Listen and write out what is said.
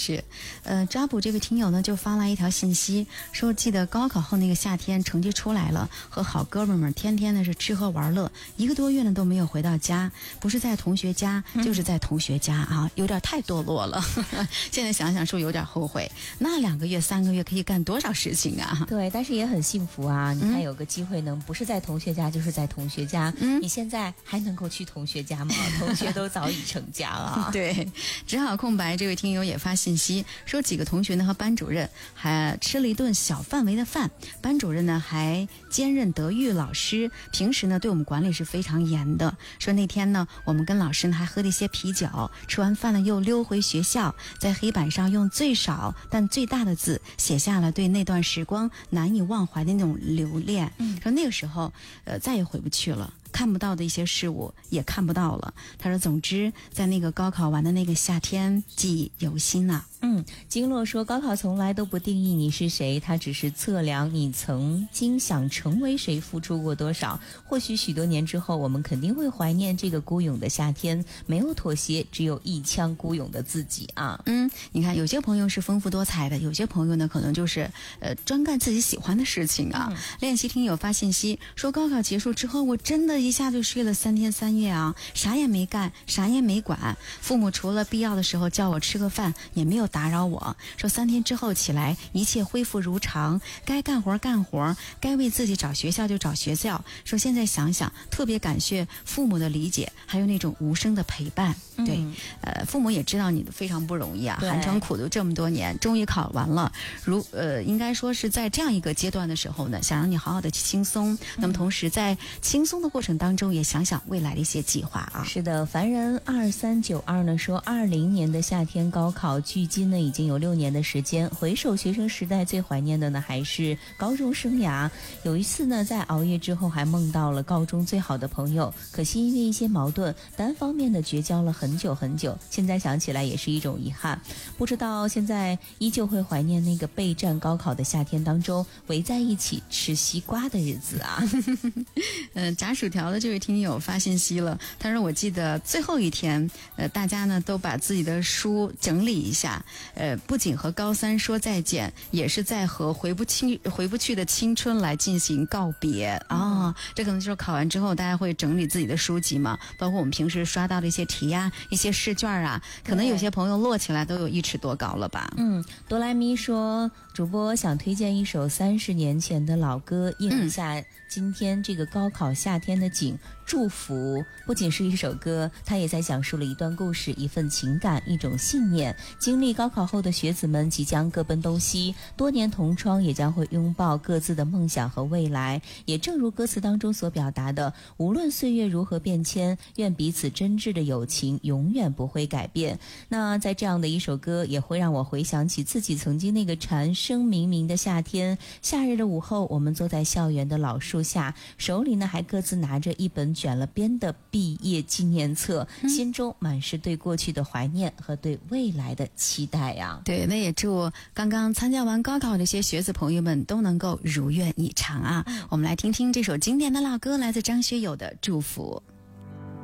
是，扎卜这位听友呢就发来一条信息，说记得高考后那个夏天成绩出来了，和好哥们们天天的是吃喝玩乐，1个多月呢都没有回到家，不是在同学家就是在同学家啊，有点太堕落了。现在想想是不是有点后悔？那2个月3个月可以干多少事情啊？ 对，但是也很幸福啊！你看有个机会能不是在同学家就是在同学家，你现在还能够去同学家吗？同学都早已成家了。 对，只好空白。这位听友也发信息说，几个同学呢和班主任还吃了一顿小范围的饭，班主任呢还兼任德育老师，平时呢对我们管理是非常严的。说那天呢我们跟老师呢还喝了一些啤酒，吃完饭呢又溜回学校，在黑板上用最少但最大的字写下了对那段时光难以忘怀的那种留恋。说那个时候再也回不去了，看不到的一些事物也看不到了。他说总之在那个高考完的那个夏天记忆犹新啊。 金洛说，高考从来都不定义你是谁，它只是测量你曾经想成为谁，付出过多少。或许许多年之后，我们肯定会怀念这个孤勇的夏天，没有妥协，只有一腔孤勇的自己啊。 你看有些朋友是丰富多彩的，有些朋友呢可能就是专干自己喜欢的事情啊。练习听友发信息说，高考结束之后我真的一下就睡了3天3夜啊，啥也没干，啥也没管，父母除了必要的时候叫我吃个饭也没有打扰我。说3天之后起来一切恢复如常，该干活干活，该为自己找学校就找学校。说现在想想特别感谢父母的理解，还有那种无声的陪伴。对，父母也知道你的非常不容易啊，寒窗苦读这么多年，终于考完了。应该说是在这样一个阶段的时候呢，想让你好好的轻松。那么同时在轻松的过程当中，也想想未来的一些计划啊。 是的，凡人2392呢说，20年的夏天高考，距今呢已经有6年的时间。回首学生时代，最怀念的呢还是高中生涯。有一次呢，在熬夜之后还梦到了高中最好的朋友，可惜因为一些矛盾，单方面的绝交了很久很久。现在想起来也是一种遗憾，不知道现在依旧会怀念那个备战高考的夏天当中围在一起吃西瓜的日子啊。 炸薯条的这位听友发信息了，他说我记得最后一天大家呢都把自己的书整理一下，不仅和高3说再见，也是在和回不去的青春来进行告别啊。这可能就是考完之后大家会整理自己的书籍嘛，包括我们平时刷到的一些题啊，一些试卷啊，可能有些朋友摞起来都有1尺多高了吧。 哆来咪说，主播想推荐一首30年前的老歌，应一下今天这个高考夏天的景。祝福不仅是一首歌，它也在讲述了一段故事，一份情感，一种信念。经历高考后的学子们即将各奔东西，多年同窗也将会拥抱各自的梦想和未来。也正如歌词当中所表达的，无论岁月如何变迁，愿彼此真挚的友情永远不会改变。那在这样的一首歌，也会让我回想起自己曾经那个蝉声鸣鸣的夏天。夏日的午后，我们坐在校园的老树下，手里呢还各自拿着一本卷了边的毕业纪念册，心中满是对过去的怀念和对未来的期待呀。 对，那也祝刚刚参加完高考的这些学子朋友们都能够如愿以偿啊。我们来听听这首经典的老歌，来自张学友的《祝福》。